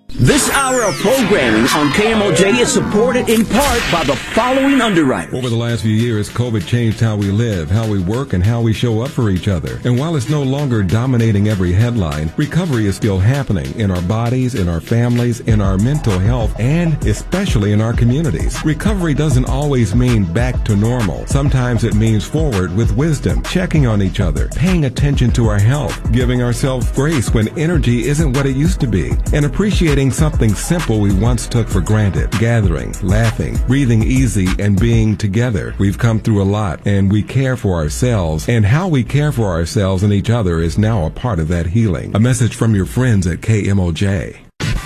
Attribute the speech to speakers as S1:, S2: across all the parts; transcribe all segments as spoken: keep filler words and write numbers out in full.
S1: This hour of programming on K M O J is supported in part by the following underwriters.
S2: Over the last few years, COVID changed how we live, how we work, and how we show up for each other. And while it's no longer dominating every headline, recovery is still happening in our bodies, in our families, in our mental health, and especially in our communities. Recovery doesn't always mean back to normal. Sometimes it means forward with wisdom, checking on each other, paying attention to our health, giving ourselves grace when energy isn't what it used to be, and appreciating something simple we once took for granted: gathering, laughing, breathing easy, and being together. We've come through a lot, and we care for ourselves, and how we care for ourselves and each other is now a part of that healing. A message from your friends at K M O J.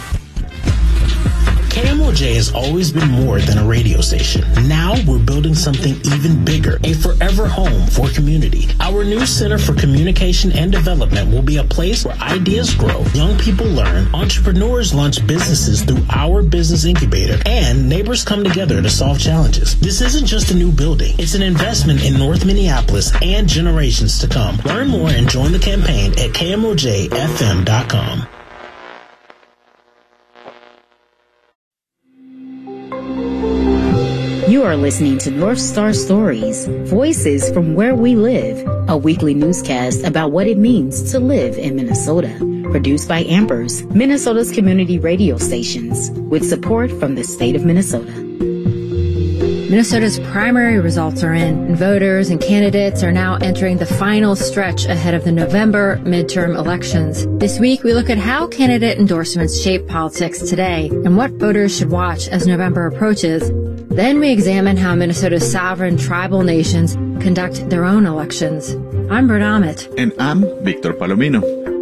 S3: K M O J has always been more than a radio station. Now we're building something even bigger, a forever home for community. Our new Center for Communication and Development will be a place where ideas grow, young people learn, entrepreneurs launch businesses through our business incubator, and neighbors come together to solve challenges. This isn't just a new building. It's an investment in North Minneapolis and generations to come. Learn more and join the campaign at K M O J F M dot com.
S4: You are listening to North Star Stories, Voices from Where We Live, a weekly newscast about what it means to live in Minnesota. Produced by Ampers, Minnesota's community radio stations, with support from the state of Minnesota.
S5: Minnesota's primary results are in, and voters and candidates are now entering the final stretch ahead of the November midterm elections. This week, we look at how candidate endorsements shape politics today and what voters should watch as November approaches. Then we examine how Minnesota's sovereign tribal nations conduct their own elections. I'm Bert Ahmet.
S6: And I'm Victor Palomino.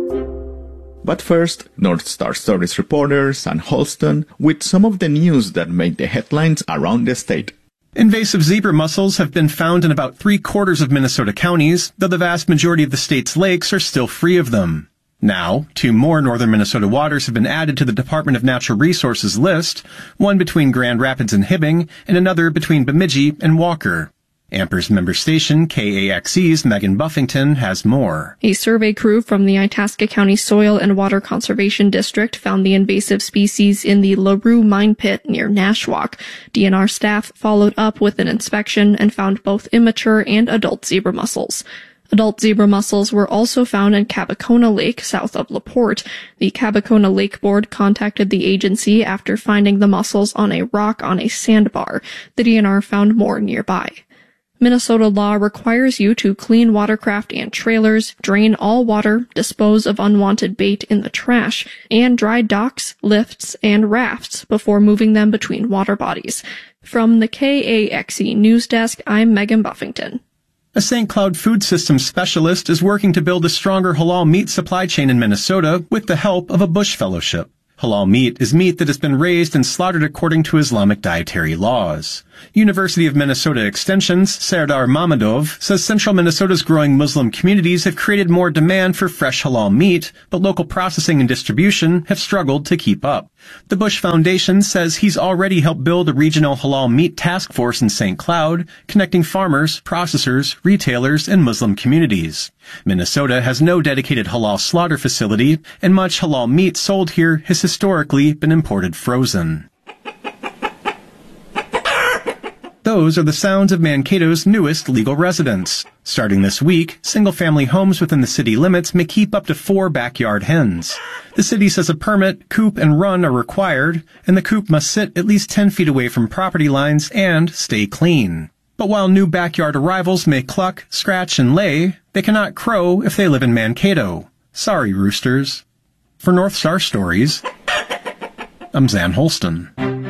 S6: But first, North Star Stories reporter Sam Holston with some of the news that made the headlines around the state.
S7: Invasive zebra mussels have been found in about three quarters of Minnesota counties, though the vast majority of the state's lakes are still free of them. Now, two more northern Minnesota waters have been added to the Department of Natural Resources list, one between Grand Rapids and Hibbing, and another between Bemidji and Walker. Ampers member station K A X E's Megan Buffington has more.
S8: A survey crew from the Itasca County Soil and Water Conservation District found the invasive species in the LaRue mine pit near Nashwauk. D N R staff followed up with an inspection and found both immature and adult zebra mussels. Adult zebra mussels were also found in Cabacona Lake, south of LaPorte. The Cabacona Lake Board contacted the agency after finding the mussels on a rock on a sandbar. The D N R found more nearby. Minnesota law requires you to clean watercraft and trailers, drain all water, dispose of unwanted bait in the trash, and dry docks, lifts, and rafts before moving them between water bodies. From the K A X E News Desk, I'm Megan Buffington.
S7: A Saint Cloud food systems specialist is working to build a stronger halal meat supply chain in Minnesota with the help of a Bush Fellowship. Halal meat is meat that has been raised and slaughtered according to Islamic dietary laws. University of Minnesota Extension's Serdar Mamadov says central Minnesota's growing Muslim communities have created more demand for fresh halal meat, but local processing and distribution have struggled to keep up. The Bush Foundation says he's already helped build a regional halal meat task force in Saint Cloud, connecting farmers, processors, retailers, and Muslim communities. Minnesota has no dedicated halal slaughter facility, and much halal meat sold here has historically been imported frozen. Those are the sounds of Mankato's newest legal residents. Starting this week, single-family homes within the city limits may keep up to four backyard hens. The city says a permit, coop, and run are required, and the coop must sit at least ten feet away from property lines and stay clean. But while new backyard arrivals may cluck, scratch, and lay, they cannot crow if they live in Mankato. Sorry, roosters. For North Star Stories, I'm Zan Holston.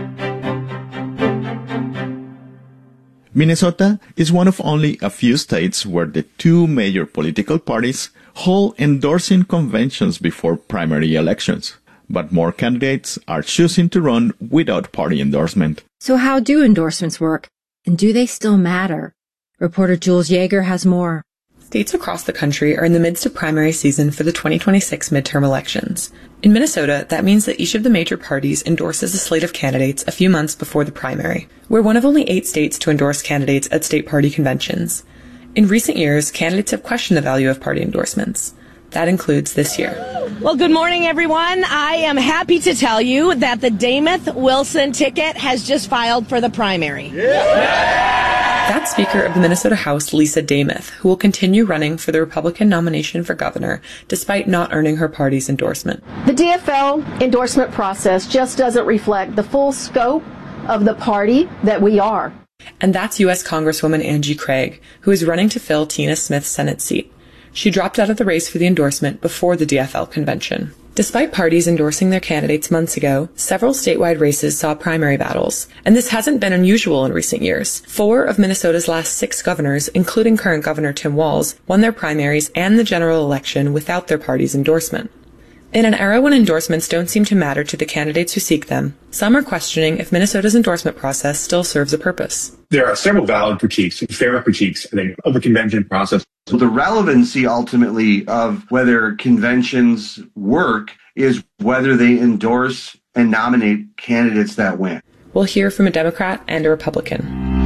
S6: Minnesota is one of only a few states where the two major political parties hold endorsing conventions before primary elections. But more candidates are choosing to run without party endorsement.
S5: So how do endorsements work? And do they still matter? Reporter Jules Yeager has more.
S9: States across the country are in the midst of primary season for the twenty twenty-six midterm elections. In Minnesota, that means that each of the major parties endorses a slate of candidates a few months before the primary. We're one of only eight states to endorse candidates at state party conventions. In recent years, candidates have questioned the value of party endorsements. That includes this year.
S10: Well, good morning, everyone. I am happy to tell you that the Dameth Wilson ticket has just filed for the primary.
S9: Yeah. That's Speaker of the Minnesota House, Lisa Dameth, who will continue running for the Republican nomination for governor despite not earning her party's endorsement.
S11: The D F L endorsement process just doesn't reflect the full scope of the party that we are.
S9: And that's U S Congresswoman Angie Craig, who is running to fill Tina Smith's Senate seat. She dropped out of the race for the endorsement before the D F L convention. Despite parties endorsing their candidates months ago, several statewide races saw primary battles, and this hasn't been unusual in recent years. Four of Minnesota's last six governors, including current Governor Tim Walz, won their primaries and the general election without their party's endorsement. In an era when endorsements don't seem to matter to the candidates who seek them, some are questioning if Minnesota's endorsement process still serves a purpose.
S12: There are several valid critiques, fair critiques, I think, of the convention process.
S13: So the relevancy ultimately of whether conventions work is whether they endorse and nominate candidates that win.
S9: We'll hear from a Democrat and a Republican.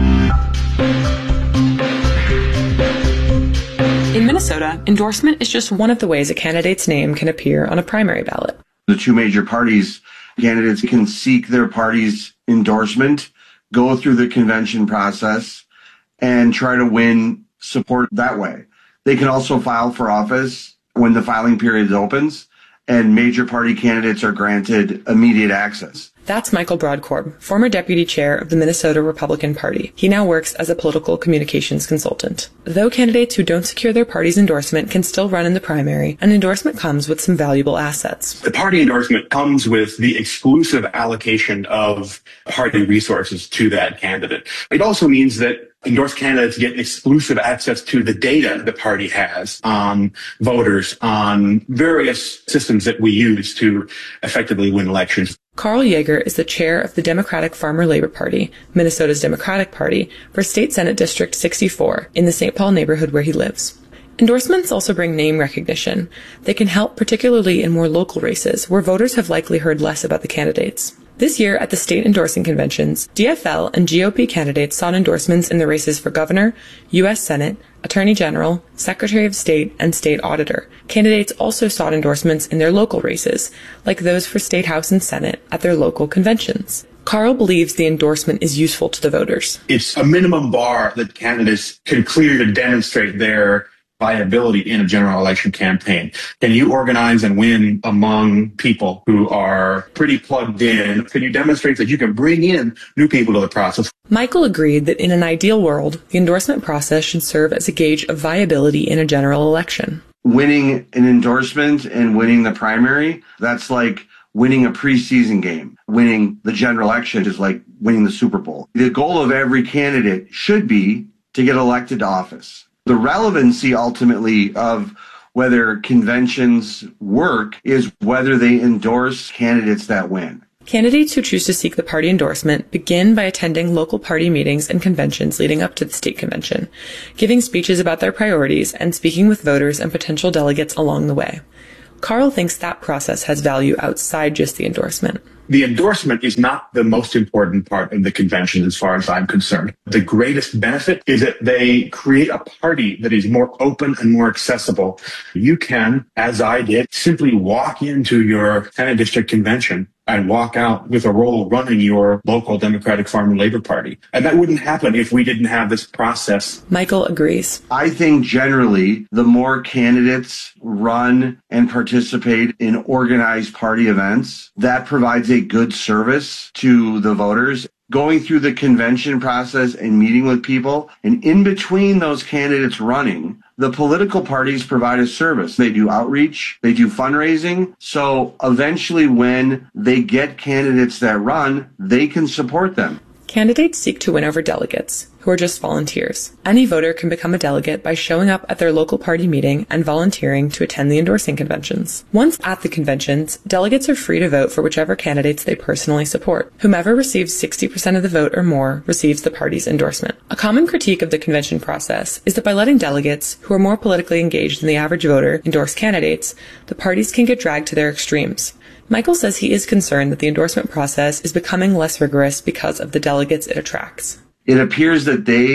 S9: In Minnesota, endorsement is just one of the ways a candidate's name can appear on a primary ballot.
S13: The two major parties, candidates can seek their party's endorsement, go through the convention process, and try to win support that way. They can also file for office when the filing period opens, and major party candidates are granted immediate access.
S9: That's Michael Broadkorb, former deputy chair of the Minnesota Republican Party. He now works as a political communications consultant. Though candidates who don't secure their party's endorsement can still run in the primary, an endorsement comes with some valuable assets.
S12: The party endorsement comes with the exclusive allocation of party resources to that candidate. It also means that endorsed candidates get exclusive access to the data the party has on voters, on various systems that we use to effectively win elections.
S9: Carl Yeager is the chair of the Democratic Farmer Labor Party, Minnesota's Democratic Party, for State Senate District sixty-four in the Saint Paul neighborhood where he lives. Endorsements also bring name recognition. They can help particularly in more local races where voters have likely heard less about the candidates. This year at the state endorsing conventions, D F L and G O P candidates sought endorsements in the races for governor, U S Senate, Attorney General, Secretary of State, and State Auditor. Candidates also sought endorsements in their local races, like those for State House and Senate at their local conventions. Carl believes the endorsement is useful to the voters.
S12: It's a minimum bar that candidates can clear to demonstrate their viability in a general election campaign. Can you organize and win among people who are pretty plugged in? Can you demonstrate that you can bring in new people to the process?
S9: Michael agreed that in an ideal world, the endorsement process should serve as a gauge of viability in a general election.
S13: Winning an endorsement and winning the primary, that's like winning a preseason game. Winning the general election is like winning the Super Bowl. The goal of every candidate should be to get elected to office. The relevancy ultimately of whether conventions work is whether they endorse candidates that win.
S9: Candidates who choose to seek the party endorsement begin by attending local party meetings and conventions leading up to the state convention, giving speeches about their priorities and speaking with voters and potential delegates along the way. Carl thinks that process has value outside just the endorsement.
S12: The endorsement is not the most important part of the convention as far as I'm concerned. The greatest benefit is that they create a party that is more open and more accessible. You can, as I did, simply walk into your Senate district convention and walk out with a role running your local Democratic Farmer Labor Party. And that wouldn't happen if we didn't have this process.
S9: Michael agrees.
S13: I think generally the more candidates run and participate in organized party events, that provides a good service to the voters. Going through the convention process and meeting with people, and in between those candidates running, the political parties provide a service. They do outreach, they do fundraising, so eventually when they get candidates that run, they can support them.
S9: Candidates seek to win over delegates, who are just volunteers. Any voter can become a delegate by showing up at their local party meeting and volunteering to attend the endorsing conventions. Once at the conventions, delegates are free to vote for whichever candidates they personally support. Whomever receives sixty percent of the vote or more receives the party's endorsement. A common critique of the convention process is that by letting delegates, who are more politically engaged than the average voter, endorse candidates, the parties can get dragged to their extremes. Michael says he is concerned that the endorsement process is becoming less rigorous because of the delegates it attracts.
S13: It appears that they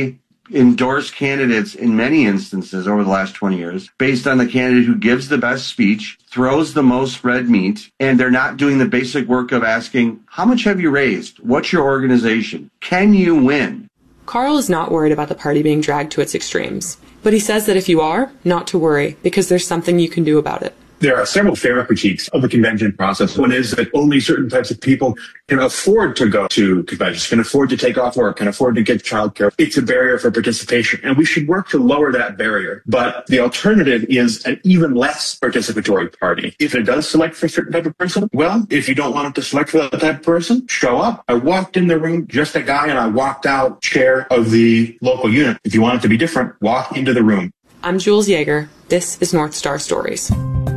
S13: endorsed candidates in many instances over the last twenty years based on the candidate who gives the best speech, throws the most red meat, and they're not doing the basic work of asking, how much have you raised? What's your organization? Can you win?
S9: Carl is not worried about the party being dragged to its extremes, but he says that if you are, not to worry, because there's something you can do about it.
S12: There are several fair critiques of the convention process. One is that only certain types of people can afford to go to conventions, can afford to take off work, can afford to get childcare. It's a barrier for participation, and we should work to lower that barrier. But the alternative is an even less participatory party. If it does select for a certain type of person, well, if you don't want it to select for that type of person, show up. I walked in the room, just a guy, and I walked out chair of the local unit. If you want it to be different, walk into the room.
S9: I'm Jules Yeager. This is North Star Stories.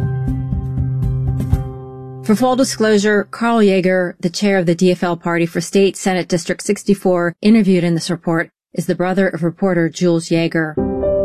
S5: For full disclosure, Carl Yeager, the chair of the D F L party for State Senate District sixty-four, interviewed in this report, is the brother of reporter Jules Yeager.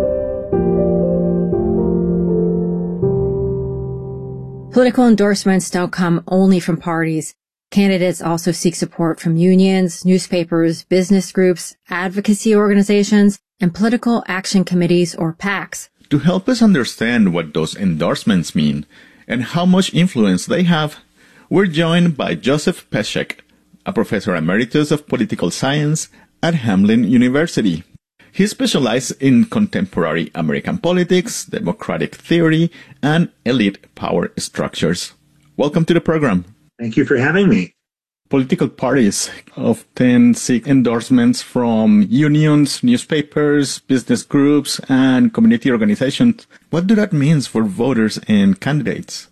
S5: Political endorsements don't come only from parties. Candidates also seek support from unions, newspapers, business groups, advocacy organizations, and political action committees or PACs.
S6: To help us understand what those endorsements mean and how much influence they have, we're joined by Joseph Pesek, a professor emeritus of political science at Hamline University. He specializes in contemporary American politics, democratic theory, and elite power structures. Welcome to the program.
S14: Thank you for having me.
S6: Political parties often seek endorsements from unions, newspapers, business groups, and community organizations. What do that mean for voters and candidates?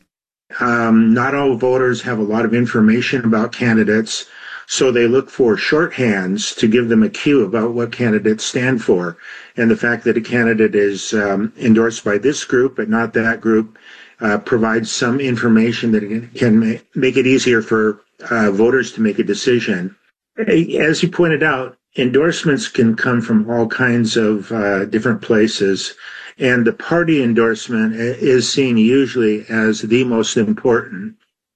S14: Um, not all voters have a lot of information about candidates, so they look for shorthands to give them a cue about what candidates stand for. And the fact that a candidate is um, endorsed by this group but not that group uh, provides some information that can ma- make it easier for Uh, voters to make a decision. As you pointed out, endorsements can come from all kinds of uh, different places, and the party endorsement is seen usually as the most important.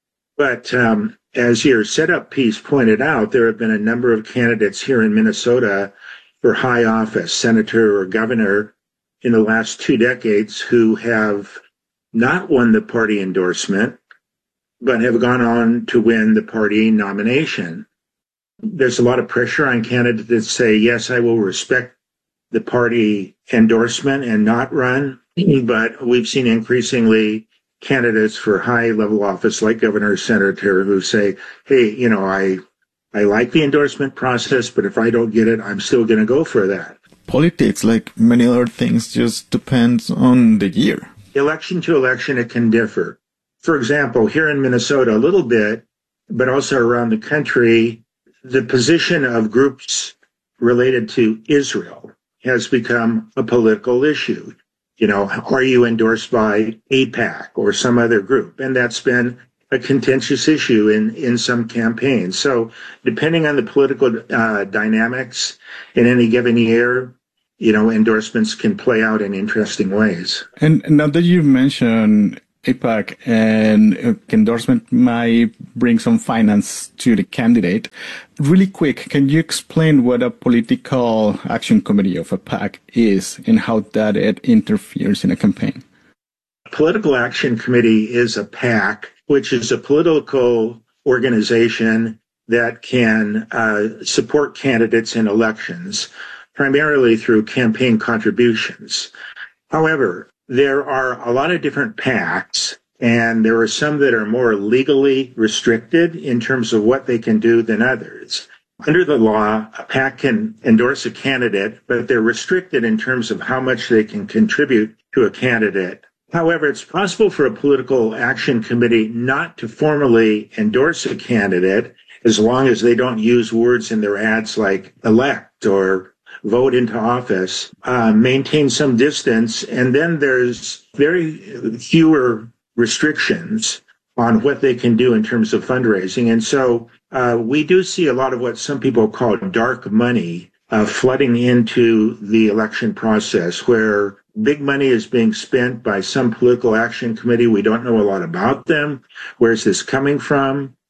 S14: But um, as your setup piece pointed out, there have been a number of candidates here in Minnesota for high office, senator or governor, in the last two decades who have not won the party endorsement, but have gone on to win the party nomination. There's a lot of pressure on candidates that say, yes, I will respect the party endorsement and not run. But we've seen increasingly candidates for high-level office like governor or senator who say, hey, you know, I I like the endorsement process, but if I don't get it, I'm still going to go for that.
S6: Politics, like many other things, just depends on the year.
S14: Election to election, it can differ. For example, here in Minnesota, a little bit, but also around the country, the position of groups related to Israel has become a political issue. You know, are you endorsed by AIPAC or some other group? And that's been a contentious issue in, in some campaigns. So depending on the political uh, dynamics in any given year, you know, endorsements can play out in interesting ways.
S6: And now that you mentioned AIPAC and endorsement might bring some finance to the candidate. Really quick, can you explain what a political action committee of a PAC is and how that it interferes in a campaign?
S14: Political Action Committee is a PAC, which is a political organization that can uh, support candidates in elections, primarily through campaign contributions. However, there are a lot of different PACs, and there are some that are more legally restricted in terms of what they can do than others. Under the law, a PAC can endorse a candidate, but they're restricted in terms of how much they can contribute to a candidate. However, it's possible for a political action committee not to formally endorse a candidate as long as they don't use words in their ads like elect or vote into office, uh, maintain some distance, and then there's very fewer restrictions on what they can do in terms of fundraising. And so uh, we do see a lot of what some people call dark money uh, flooding into the election process, where big money is being spent by some political action committee. We don't know a lot about them. Where's this coming from?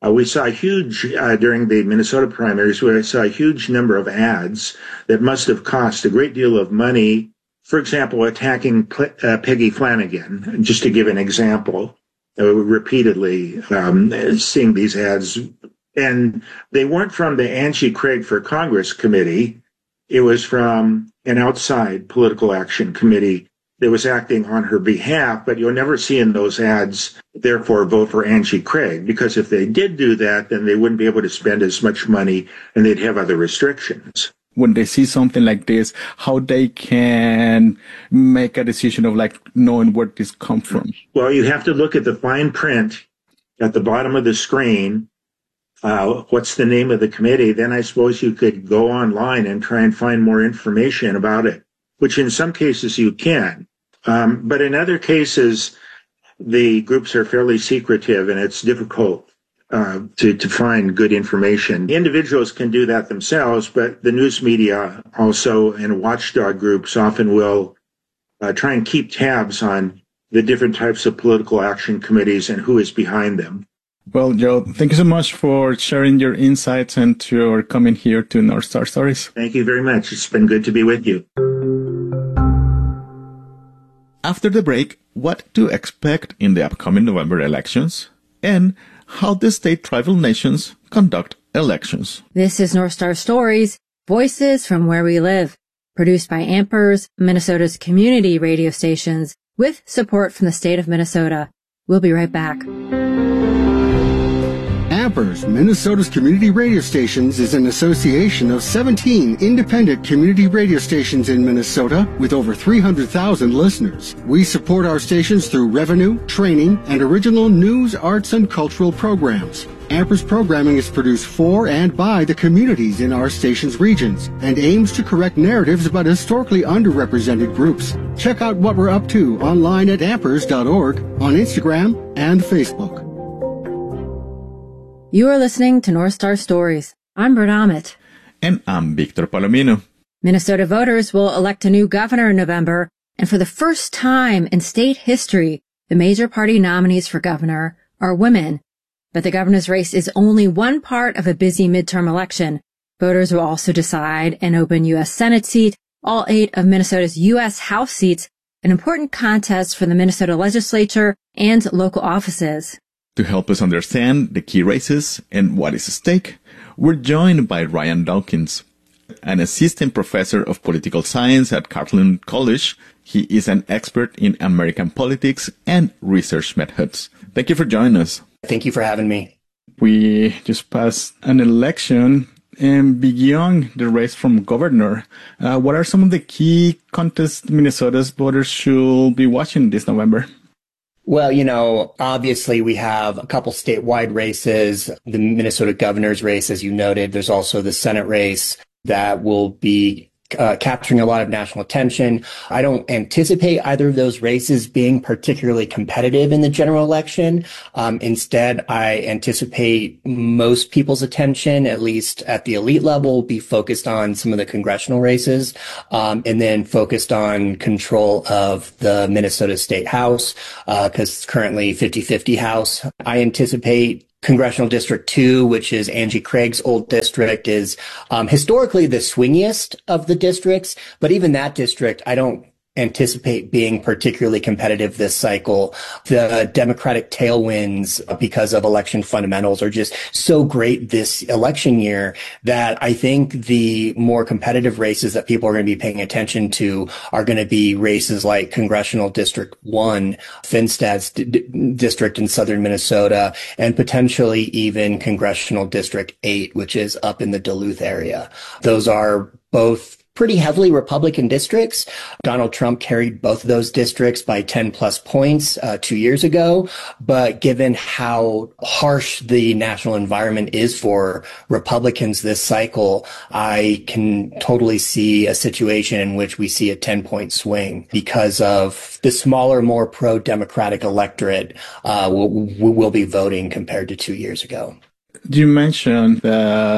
S14: Uh, we saw a huge, uh, during the Minnesota primaries, we saw a huge number of ads that must have cost a great deal of money. For example, attacking uh, Peggy Flanagan, just to give an example, uh, repeatedly um, seeing these ads. And they weren't from the Angie Craig for Congress committee. It was from an outside political action committee that was acting on her behalf, but you'll never see in those ads, therefore vote for Angie Craig, because if they did do that, then they wouldn't be able to spend as much money and they'd have other restrictions.
S6: When they see something like this, how they can make a decision of like knowing where this comes from?
S14: Well, you have to look at the fine print at the bottom of the screen. Uh, what's the name of the committee? Then I suppose you could go online and try and find more information about it, which in some cases you can. Um, but in other cases, the groups are fairly secretive and it's difficult uh, to, to find good information. Individuals can do that themselves, but the news media also and watchdog groups often will uh, try and keep tabs on the different types of political action committees and who is behind them.
S6: Well, Joe, thank you so much for sharing your insights and for coming here to North Star Stories.
S14: Thank you very much. It's been good to be with you.
S6: After the break, what to expect in the upcoming November elections and how the state tribal nations conduct elections.
S5: This is North Star Stories, voices from where we live, produced by Ampers, Minnesota's community radio stations, with support from the state of Minnesota. We'll be right back.
S15: Ampers, Minnesota's community radio stations, is an association of seventeen independent community radio stations in Minnesota with over three hundred thousand listeners. We support our stations through revenue, training, and original news, arts, and cultural programs. Ampers programming is produced for and by the communities in our station's regions and aims to correct narratives about historically underrepresented groups. Check out what we're up to online at ampers dot org, on Instagram and Facebook.
S5: You are listening to North Star Stories. I'm Bert Ahmet.
S6: And I'm Victor Palomino.
S5: Minnesota voters will elect a new governor in November, and for the first time in state history, the major party nominees for governor are women. But the governor's race is only one part of a busy midterm election. Voters will also decide an open U S Senate seat, all eight of Minnesota's U S House seats, an important contest for the Minnesota legislature and local offices.
S6: To help us understand the key races and what is at stake, we're joined by Ryan Dawkins, an assistant professor of political science at Catholic College. He is an expert in American politics and research methods. Thank you for joining us.
S16: Thank you for having me.
S6: We just passed an election, and beyond the race from governor, uh, what are some of the key contests Minnesota's voters should be watching this November?
S16: Well, you know, obviously we have a couple statewide races, the Minnesota governor's race, as you noted. There's also the Senate race that will be uh, capturing a lot of national attention. I don't anticipate either of those races being particularly competitive in the general election. Um, instead, I anticipate most people's attention, at least at the elite level, will be focused on some of the congressional races, um, and then focused on control of the Minnesota State House, uh, because it's currently fifty-fifty House. I anticipate Congressional District two, which is Angie Craig's old district, is um, historically the swingiest of the districts. But even that district, I don't anticipate being particularly competitive this cycle. The Democratic tailwinds, because of election fundamentals, are just so great this election year that I think the more competitive races that people are going to be paying attention to are going to be races like Congressional District one, Finstad's d- d- district in southern Minnesota, and potentially even Congressional District eight, which is up in the Duluth area. Those are both pretty heavily Republican districts. Donald Trump carried both of those districts by ten plus points uh, two years ago. But given how harsh the national environment is for Republicans this cycle, I can totally see a situation in which we see a ten point swing because of the smaller, more pro-Democratic electorate uh, will, will be voting compared to two years ago.
S6: You mentioned that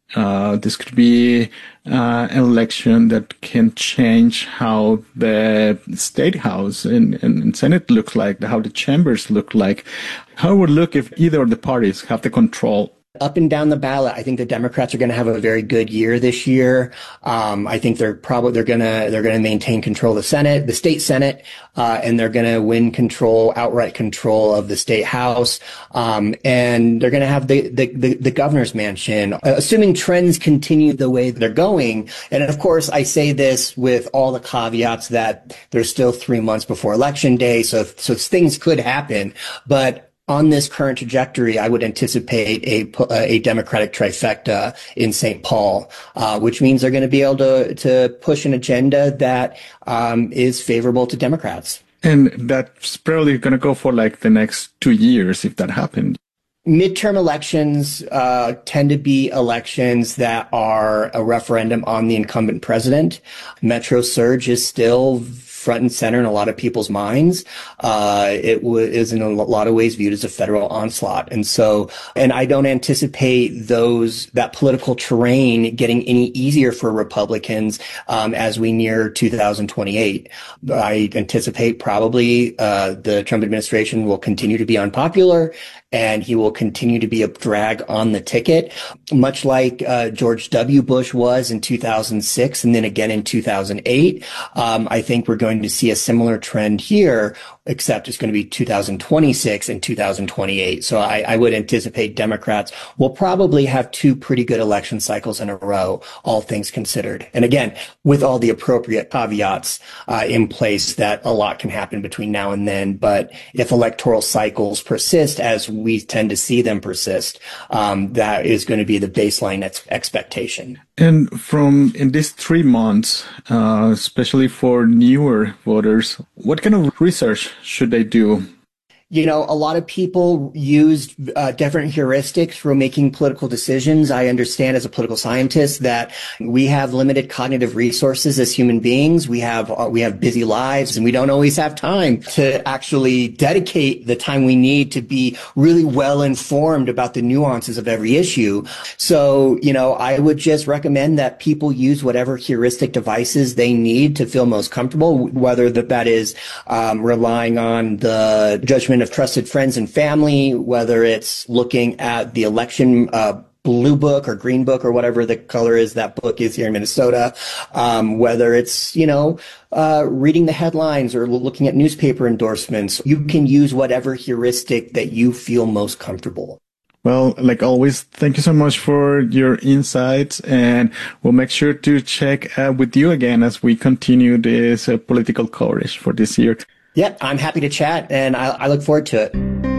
S6: Uh, this could be uh, an election that can change how the state house and, and Senate look like, how the chambers look like. How it would look if either of the parties have the control.
S16: Up and down the ballot, I think the Democrats are going to have a very good year this year. Um, I think they're probably they're going to they're going to maintain control of the Senate, the state Senate, uh, and they're going to win control, outright control of the state House, um, and they're going to have the, the the the governor's mansion, uh, assuming trends continue the way they're going. And of course, I say this with all the caveats that there's still three months before election day, so so things could happen, but on this current trajectory, I would anticipate a a Democratic trifecta in Saint Paul, uh, which means they're going to be able to to push an agenda that um, is favorable to Democrats.
S6: And that's probably going to go for like the next two years if that happens.
S16: Midterm elections uh, tend to be elections that are a referendum on the incumbent president. Metro Surge is still front and center in a lot of people's minds. Uh, it w- is in a lot of ways viewed as a federal onslaught. And so, and I don't anticipate those, that political terrain getting any easier for Republicans, um, as we near two thousand twenty-eight. I anticipate probably, uh, the Trump administration will continue to be unpopular, and he will continue to be a drag on the ticket, much like uh, George W. Bush was in two thousand six and then again in two thousand eight. Um, I think we're going to see a similar trend here, except it's going to be two thousand twenty-six and two thousand twenty-eight. So I, I would anticipate Democrats will probably have two pretty good election cycles in a row, all things considered. And again, with all the appropriate caveats uh, in place that a lot can happen between now and then. But if electoral cycles persist, as we tend to see them persist, um, that is going to be the baseline ex- expectation.
S6: And from in these three months, uh, especially for newer voters, what kind of research should they do?
S16: You know, a lot of people used uh, different heuristics for making political decisions. I understand as a political scientist that we have limited cognitive resources as human beings. We have uh, we have busy lives, and we don't always have time to actually dedicate the time we need to be really well informed about the nuances of every issue. So, you know, I would just recommend that people use whatever heuristic devices they need to feel most comfortable, whether that, that is um, relying on the judgment of trusted friends and family, whether it's looking at the election uh, blue book or green book or whatever the color is that book is here in Minnesota, um, whether it's, you know, uh, reading the headlines or looking at newspaper endorsements. You can use whatever heuristic that you feel most comfortable.
S6: Well, like always, thank you so much for your insights, and we'll make sure to check uh, with you again as we continue this uh, political coverage for this year.
S16: Yeah, I'm happy to chat, and I, I look forward to it.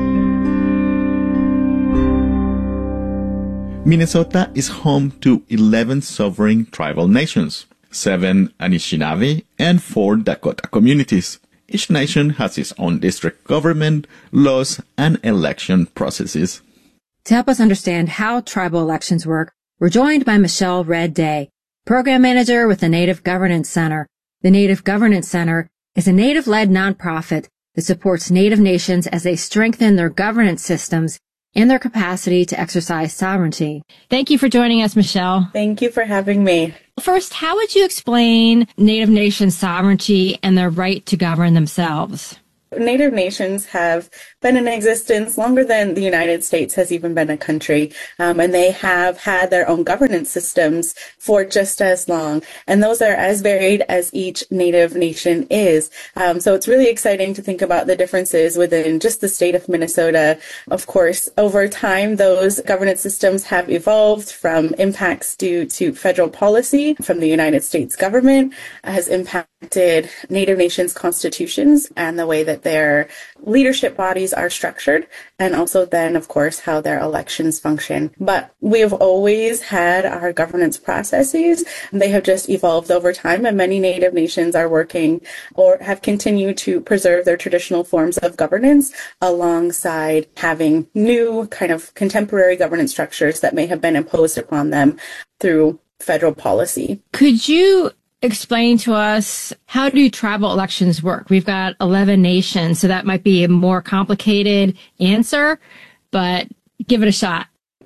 S6: Minnesota is home to eleven sovereign tribal nations, seven Anishinaabe, and four Dakota communities. Each nation has its own district government, laws, and election processes.
S5: To help us understand how tribal elections work, we're joined by Michelle Red Day, Program Manager with the Native Governance Center. The Native Governance Center is a Native-led nonprofit that supports Native nations as they strengthen their governance systems and their capacity to exercise sovereignty. Thank you for joining us, Michelle.
S17: Thank you for having me.
S5: First, how would you explain Native nation sovereignty and their right to govern themselves?
S17: Native nations have been in existence longer than the United States has even been a country, um, and they have had their own governance systems for just as long, and those are as varied as each Native nation is. Um, so it's really exciting to think about the differences within just the state of Minnesota. Of course, over time, those governance systems have evolved from impacts due to federal policy from the United States government, has impacted Native nations' constitutions and the way that their leadership bodies are structured, and also then, of course, how their elections function. But we have always had our governance processes. They have just evolved over time, and many Native nations are working or have continued to preserve their traditional forms of governance alongside having new kind of contemporary governance structures that may have been imposed upon them through federal policy.
S5: Could you explain to us, how do tribal elections work? We've got eleven nations, so that might be a more complicated answer, but give it a shot.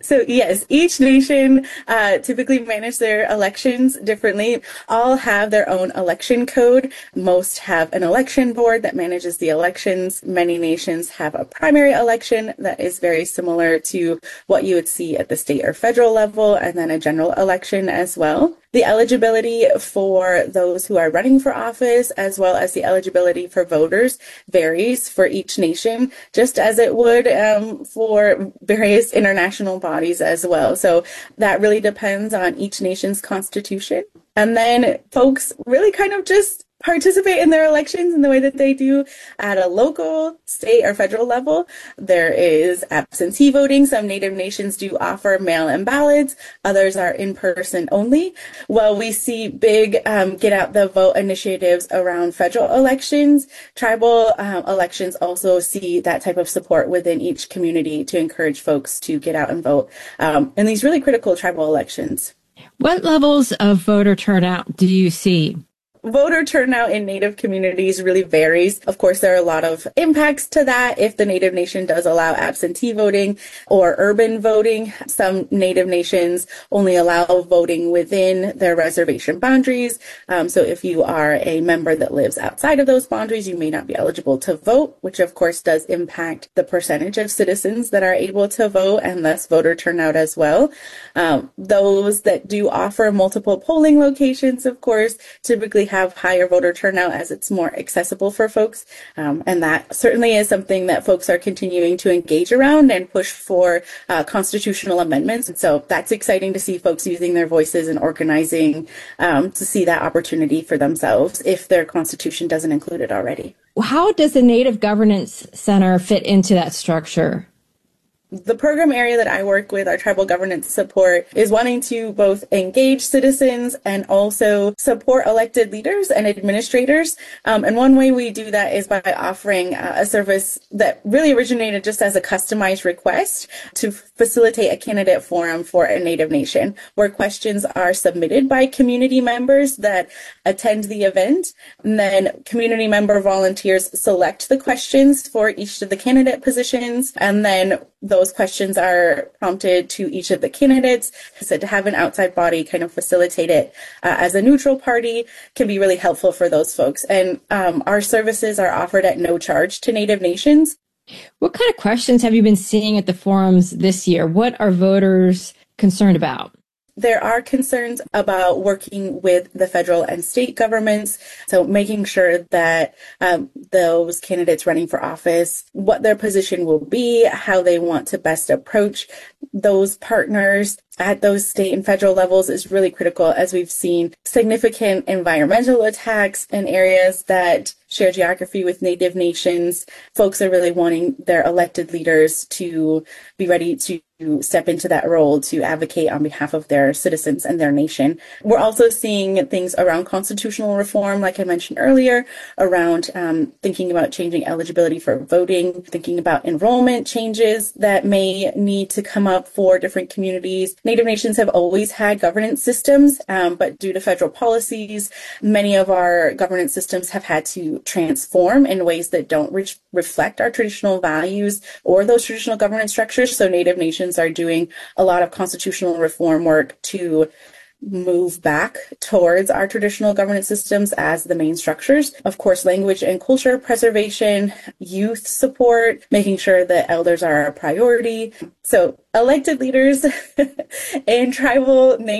S17: So yes, each nation uh, typically manage their elections differently. All have their own election code. Most have an election board that manages the elections. Many nations have a primary election that is very similar to what you would see at the state or federal level, and then a general election as well. The eligibility for those who are running for office, as well as the eligibility for voters, varies for each nation, just as it would um, for various international bodies as well. So that really depends on each nation's constitution. And then folks really kind of just participate in their elections in the way that they do at a local, state, or federal level. There is absentee voting. Some Native nations do offer mail-in ballots. Others are in-person only. While we see big um, get-out-the-vote initiatives around federal elections, tribal um, elections also see that type of support within each community to encourage folks to get out and vote um, in these really critical tribal elections.
S5: What levels of voter turnout do you see?
S17: Voter turnout in Native communities really varies. Of course, there are a lot of impacts to that if the Native nation does allow absentee voting or urban voting. Some Native nations only allow voting within their reservation boundaries. Um, so if you are a member that lives outside of those boundaries, you may not be eligible to vote, which of course does impact the percentage of citizens that are able to vote and thus voter turnout as well. Um, those that do offer multiple polling locations, of course, typically have higher voter turnout as it's more accessible for folks. Um, and that certainly is something that folks are continuing to engage around and push for uh, constitutional amendments. And so that's exciting to see folks using their voices and organizing um, to see that opportunity for themselves if their constitution doesn't include it already.
S5: How does the Native Governance Center fit into that structure?
S17: The program area that I work with, our tribal governance support, is wanting to both engage citizens and also support elected leaders and administrators. Um, and one way we do that is by offering uh, a service that really originated just as a customized request to facilitate a candidate forum for a Native nation, where questions are submitted by community members that attend the event. And then community member volunteers select the questions for each of the candidate positions, and then those questions are prompted to each of the candidates. So to have an outside body kind of facilitate it uh, as a neutral party can be really helpful for those folks. And um, our services are offered at no charge to Native nations.
S5: What kind of questions have you been seeing at the forums this year? What are voters concerned about?
S17: There are concerns about working with the federal and state governments, so making sure that um, those candidates running for office, what their position will be, how they want to best approach those partners at those state and federal levels is really critical, as we've seen significant environmental attacks in areas that share geography with Native nations. Folks are really wanting their elected leaders to be ready to step into that role to advocate on behalf of their citizens and their nation. We're also seeing things around constitutional reform, like I mentioned earlier, around um, thinking about changing eligibility for voting, thinking about enrollment changes that may need to come up for different communities. Native nations have always had governance systems, um, but due to federal policies, many of our governance systems have had to transform in ways that don't re- reflect our traditional values or those traditional governance structures. So Native nations are doing a lot of constitutional reform work to move back towards our traditional governance systems as the main structures. Of course, language and culture preservation, youth support, making sure that elders are a priority. So elected leaders and tribal nations